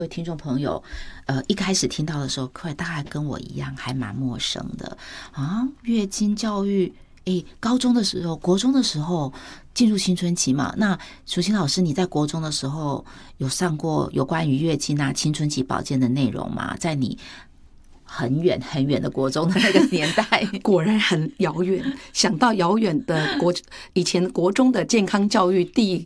各位听众朋友，一开始听到的时候，大概跟我一样，还蛮陌生的啊。月经教育，高中的时候、国中的时候进入青春期嘛。那淑琴老师，你在国中的时候有上过有关于月经啊、青春期保健的内容吗？在你很远很远的国中的那个年代， 果然很遥远。想到遥远的以前国中的健康教育第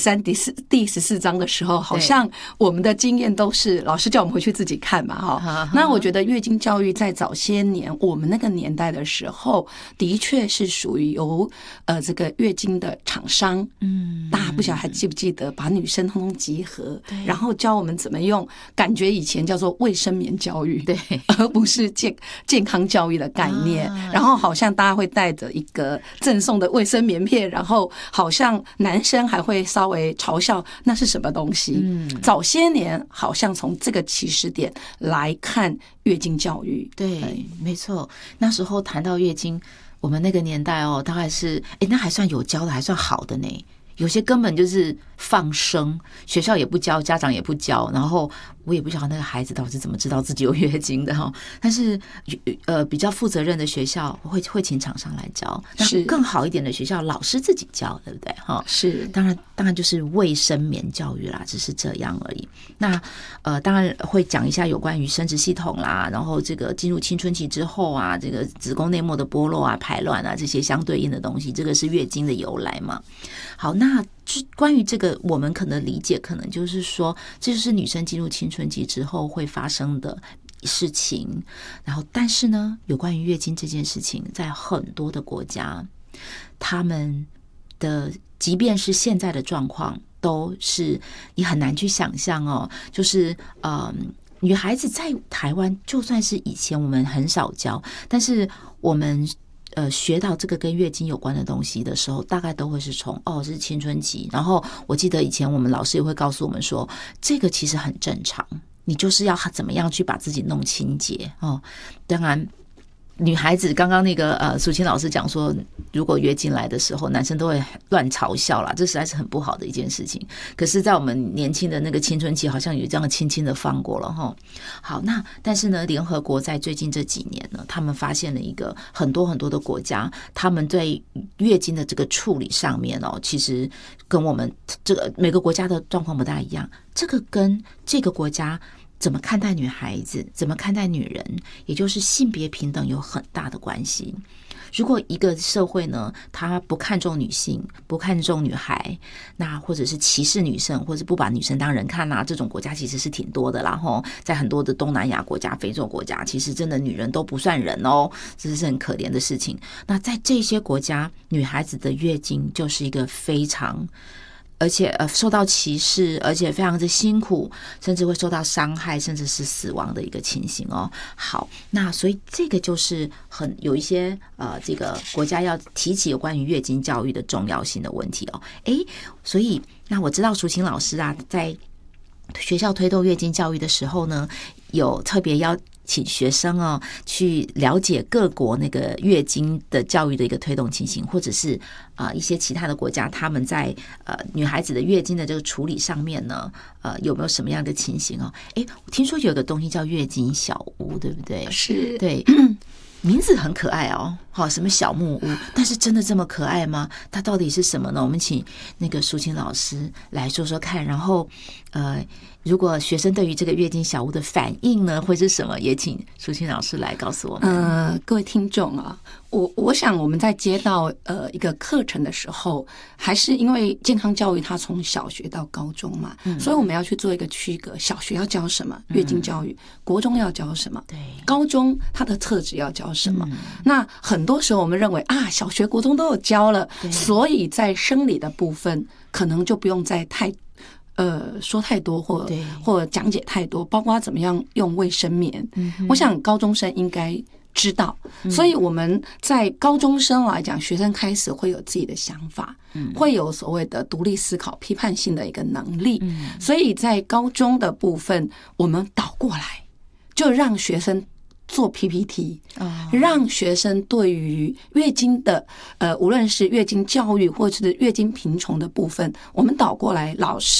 14章的时候，好像我们的经验都是老师叫我们回去自己看嘛，哈。那我觉得月经教育在早些年我们那个年代的时候，的确是属于由这个月经的厂商，大家不晓得还记不记得，把女生通通集合，然后教我们怎么用，感觉以前叫做卫生棉教育，对。不是健康教育的概念，然后好像大家会带着一个赠送的卫生棉片，然后好像男生还会稍微嘲笑那是什么东西。早些年好像从这个起始点来看月经教育， 对，没错。那时候谈到月经，我们那个年代大概是那还算有教的，还算好的呢。有些根本就是放生，学校也不教，家长也不教，然后我也不晓得那个孩子到底是怎么知道自己有月经的哈。但是比较负责任的学校会请厂商来教，是更好一点的学校老师自己教，对不对哈？ 是， 当然就是卫生棉教育啦，只是这样而已。那当然会讲一下有关于生殖系统啦，然后这个进入青春期之后啊，这个子宫内膜的剥落啊、排卵啊这些相对应的东西，这个是月经的由来嘛。好，那关于这个，我们可能理解，可能就是说，这就是女生进入青春期之后会发生的事情。然后，但是呢，有关于月经这件事情，在很多的国家，他们的即便是现在的状况，都是你很难去想象哦。就是女孩子在台湾，就算是以前我们很少教，但是我们学到这个跟月经有关的东西的时候，大概都会是从是青春期。然后我记得以前我们老师也会告诉我们说，这个其实很正常，你就是要怎么样去把自己弄清洁哦。当然女孩子刚刚那个淑琴老师讲说，如果月经来的时候，男生都会乱嘲笑啦，这实在是很不好的一件事情。可是在我们年轻的那个青春期，好像有这样轻轻的放过了齁。好，那但是呢，联合国在最近这几年呢，他们发现了一个很多很多的国家，他们对月经的这个处理上面其实跟我们这个每个国家的状况不大一样。这个跟这个国家怎么看待女孩子，怎么看待女人，也就是性别平等有很大的关系。如果一个社会呢，他不看重女性，不看重女孩，那或者是歧视女生，或者不把女生当人看这种国家其实是挺多的啦齁。在很多的东南亚国家、非洲国家，其实真的女人都不算人这是很可怜的事情。那在这些国家，女孩子的月经就是一个非常而且受到歧视，而且非常的辛苦，甚至会受到伤害，甚至是死亡的一个情形好，那所以这个就是有一些这个国家要提起有关于月经教育的重要性的问题所以那我知道淑琴老师在学校推动月经教育的时候呢，有特别邀请学生去了解各国那个月经的教育的一个推动情形，或者是一些其他的国家他们在女孩子的月经的这个处理上面呢有没有什么样的情形我听说有个东西叫月经小屋，对不对？ 是， 对。名字很可爱什么小木屋，但是真的这么可爱吗？它到底是什么呢？我们请那个淑琴老师来说说看，然后如果学生对于这个月经小屋的反应呢会是什么，也请淑琴老师来告诉我们。 各位听众我想我们在接到一个课程的时候，还是因为健康教育它从小学到高中嘛，所以我们要去做一个区隔，小学要教什么月经教育，国中要教什么，对，高中它的特质要教什么。那很多时候我们认为小学国中都有教了，所以在生理的部分可能就不用再说太多或讲解太多，包括怎么样用卫生棉。我想高中生应该知道，所以我们在高中生来讲，学生开始会有自己的想法，会有所谓的独立思考、批判性的一个能力。所以在高中的部分，我们倒过来就让学生做 PPT， 让学生对于月经的无论是月经教育或者是月经贫穷的部分，我们倒过来，老师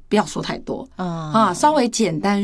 不要说太多啊，稍微简单